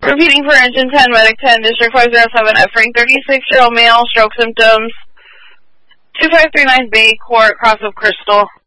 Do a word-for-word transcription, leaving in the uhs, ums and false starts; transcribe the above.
Repeating for engine ten, medic ten, district five zero seven, F-ring, thirty-six-year-old male, stroke symptoms, two five three nine Bay Court, Cross of Crystal.